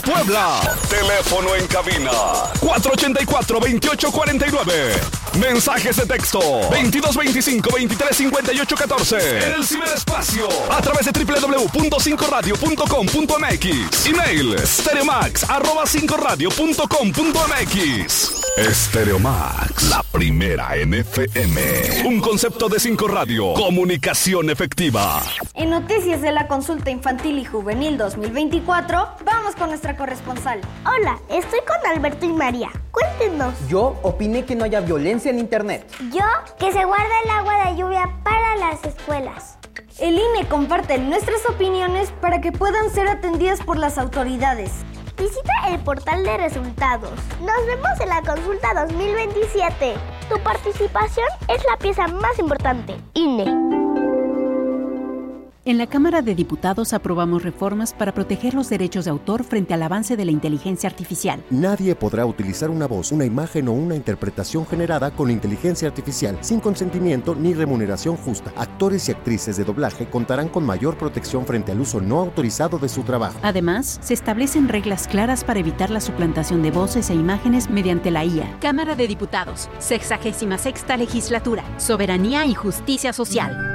Puebla. Teléfono en cabina 484-2849. Mensajes de texto 2225-235814. En el ciberespacio a través de www.5radio.com.mx. Email stereomax@5radio.com.mx. Stereomax, la primera en FM. Un concepto de 5 Radio. Comunicación efectiva. En noticias de la consulta infantil y juvenil 2024, vamos con nuestra corresponsal. Hola, estoy con Alberto y María. Cuéntenos. Yo opiné que no haya violencia en internet. Yo, que se guarde el agua de lluvia para las escuelas. El INE comparte nuestras opiniones para que puedan ser atendidas por las autoridades. Visita el portal de resultados. Nos vemos en la consulta 2027. Tu participación es la pieza más importante. INE. En la Cámara de Diputados aprobamos reformas para proteger los derechos de autor frente al avance de la inteligencia artificial. Nadie podrá utilizar una voz, una imagen o una interpretación generada con inteligencia artificial sin consentimiento ni remuneración justa. Actores y actrices de doblaje contarán con mayor protección frente al uso no autorizado de su trabajo. Además, se establecen reglas claras para evitar la suplantación de voces e imágenes mediante la IA. Cámara de Diputados, 66ª Legislatura, Soberanía y Justicia Social.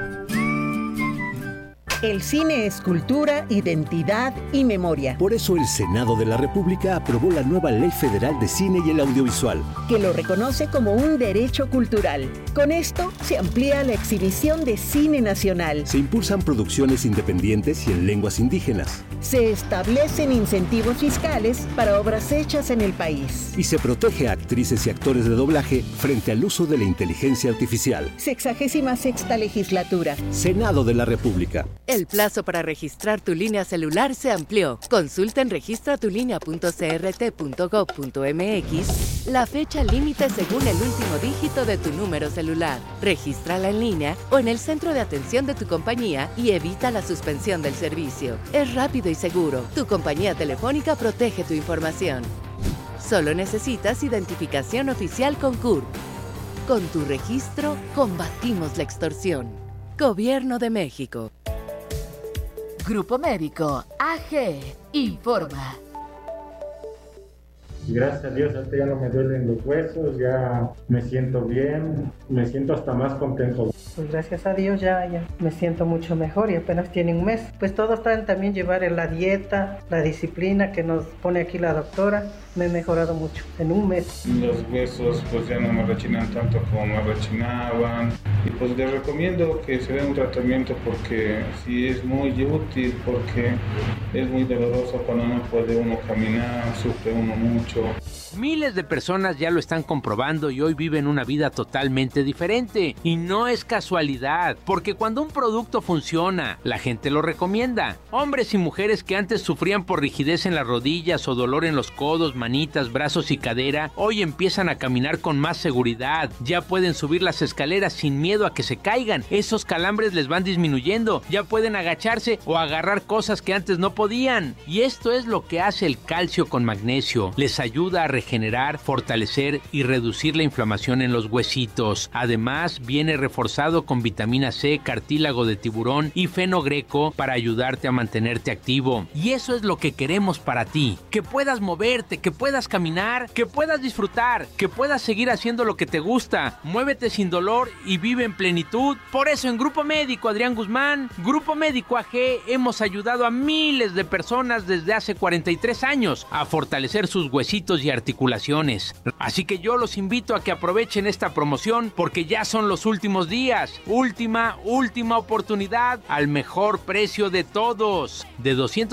El cine es cultura, identidad y memoria. Por eso el Senado de la República aprobó la nueva Ley Federal de Cine y el Audiovisual, que lo reconoce como un derecho cultural. Con esto se amplía la exhibición de cine nacional. Se impulsan producciones independientes y en lenguas indígenas. Se establecen incentivos fiscales para obras hechas en el país. Y se protege a actrices y actores de doblaje frente al uso de la inteligencia artificial. 66ª Legislatura. Senado de la República. El plazo para registrar tu línea celular se amplió. Consulta en registratulinea.crt.gov.mx la fecha límite según el último dígito de tu número celular. Regístrala en línea o en el centro de atención de tu compañía y evita la suspensión del servicio. Es rápido y seguro. Tu compañía telefónica protege tu información. Solo necesitas identificación oficial con CURP. Con tu registro, combatimos la extorsión. Gobierno de México. Grupo Médico AG informa. Gracias a Dios, hasta ya no me duelen los huesos, ya me siento bien, me siento hasta más contento. Pues gracias a Dios ya me siento mucho mejor y apenas tiene un mes. Pues todo está en también llevar la dieta, la disciplina que nos pone aquí la doctora. Me he mejorado mucho en un mes. Los huesos pues ya no me rechinan tanto como me rechinaban. Y pues les recomiendo que se den un tratamiento porque sí es muy útil, porque es muy doloroso cuando no puede uno caminar, sufre uno mucho. Miles de personas ya lo están comprobando y hoy viven una vida totalmente diferente. Y no es casualidad, porque cuando un producto funciona, la gente lo recomienda. Hombres y mujeres que antes sufrían por rigidez en las rodillas o dolor en los codos, manitas, brazos y cadera, hoy empiezan a caminar con más seguridad. Ya pueden subir las escaleras sin miedo a que se caigan. Esos calambres les van disminuyendo. Ya pueden agacharse o agarrar cosas que antes no podían. Y esto es lo que hace el calcio con magnesio. Les ayuda a regenerar, fortalecer y reducir la inflamación en los huesitos. Además, viene reforzado con vitamina C, cartílago de tiburón y fenogreco para ayudarte a mantenerte activo. Y eso es lo que queremos para ti. Que puedas moverte, que puedas caminar, que puedas disfrutar, que puedas seguir haciendo lo que te gusta. Muévete sin dolor y vive en plenitud. Por eso en Grupo Médico Adrián Guzmán, Grupo Médico AG, hemos ayudado a miles de personas desde hace 43 años a fortalecer sus huesitos y articulaciones. Así que yo los invito a que aprovechen esta promoción porque ya son los últimos días. Última oportunidad al mejor precio de todos. De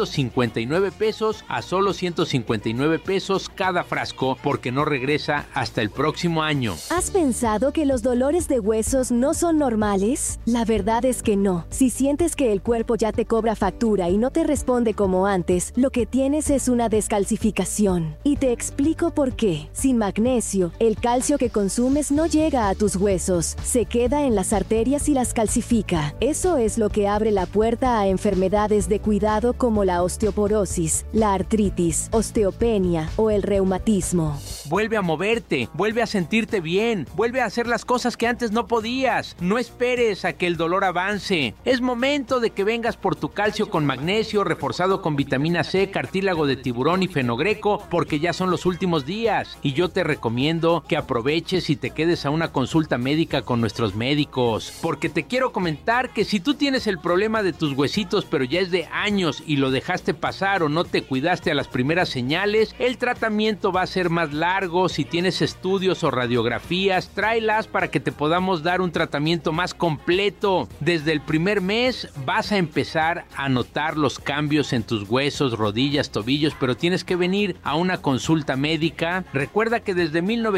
259 pesos a solo 159 pesos cada frasco porque no regresa hasta el próximo año. ¿Has pensado que los dolores de huesos no son normales? La verdad es que no. Si sientes que el cuerpo ya te cobra factura y no te responde como antes, lo que tienes es una descalcificación. Y te explico por qué. Sin magnesio, el calcio que consumes no llega a tus huesos, se queda en las arterias y las calcifica. Eso es lo que abre la puerta a enfermedades de cuidado como la osteoporosis, la artritis, osteopenia o el reumatismo. Vuelve a moverte, vuelve a sentirte bien, vuelve a hacer las cosas que antes no podías. No esperes a que el dolor avance. Es momento de que vengas por tu calcio con magnesio, reforzado con vitamina C, cartílago de tiburón y fenogreco, porque ya son los últimos días. Y yo te recomiendo que aproveches y te quedes a una consulta médica con nuestros médicos, porque te quiero comentar que si tú tienes el problema de tus huesitos pero ya es de años y lo dejaste pasar o no te cuidaste a las primeras señales, el tratamiento va a ser más largo. Si tienes estudios o radiografías, tráelas para que te podamos dar un tratamiento más completo. Desde el primer mes vas a empezar a notar los cambios en tus huesos, rodillas, tobillos, pero tienes que venir a una consulta médica. Recuerda que desde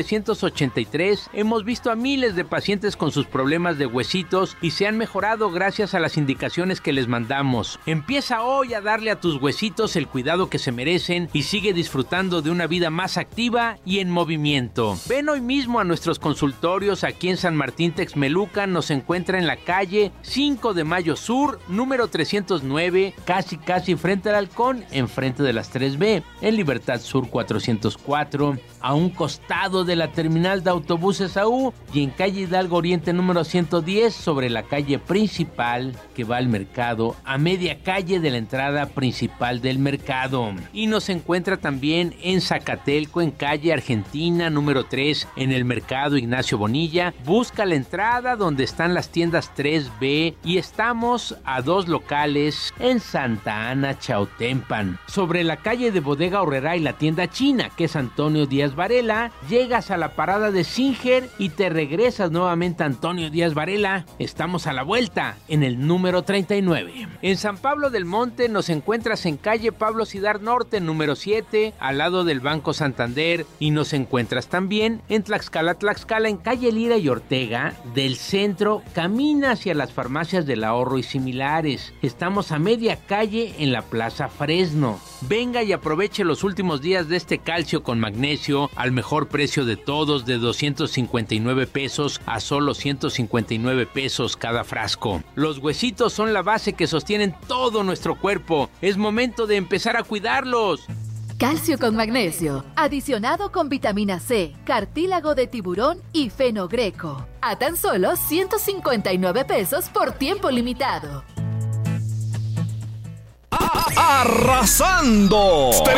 1983 hemos visto a miles de pacientes con sus problemas de huesitos y se han mejorado gracias a las indicaciones que les mandamos. Empieza hoy a darle a tus huesitos el cuidado que se merecen y sigue disfrutando de una vida más activa y en movimiento. Ven hoy mismo a nuestros consultorios aquí en San Martín Texmelucan. Nos encuentra en la calle 5 de Mayo Sur, número 309, casi frente al Halcón, enfrente de las 3B, en Libertad Sur 404, a un costado de la terminal de autobuses AU y en calle Hidalgo Oriente número 110, sobre la calle principal que va al mercado, a media calle de la entrada principal del mercado. Y nos encuentra también en Zacatelco, en calle Argentina número 3, en el mercado Ignacio Bonilla. Busca la entrada donde están las tiendas 3B y estamos a 2 locales en Santa Ana, Chautempan. Sobre la calle de Bodega Aurrerá y la tienda china, que es Antonio Díaz Varela, llegas a la parada de Singer y te regresas nuevamente a Antonio Díaz Varela. Estamos a la vuelta en el número 39. En San Pablo del Monte nos encuentras en calle Pablo Cidar Norte, número 7, al lado del Banco Santander, y nos encuentras también en Tlaxcala, en calle Lira y Ortega, del centro, camina hacia las farmacias del Ahorro y similares. Estamos a media calle en la Plaza Fresno. Venga y aproveche los últimos días de este calcio con magnesio al mejor precio de todos, de 259 pesos a solo 159 pesos cada frasco. Los huesitos son la base que sostienen todo nuestro cuerpo. Es momento de empezar a cuidarlos. Calcio con magnesio, adicionado con vitamina C, cartílago de tiburón y fenogreco. A tan solo 159 pesos por tiempo limitado. ¡Arrasando!